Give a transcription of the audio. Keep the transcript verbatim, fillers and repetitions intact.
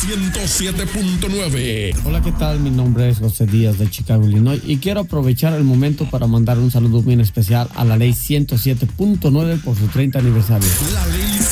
ciento siete punto nueve. Hola, ¿qué tal? Mi nombre es José Díaz de Chicago, Illinois, y quiero aprovechar el momento para mandar un saludo muy especial a la ley ciento siete punto nueve por su treinta aniversario. La ley